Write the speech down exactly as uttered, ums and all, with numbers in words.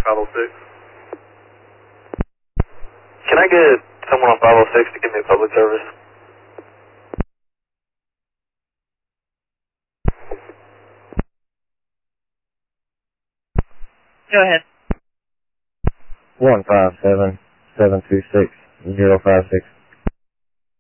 five oh six. Can I get someone on five oh six to give me public service? Go ahead. one five seven, seven two six, zero five six.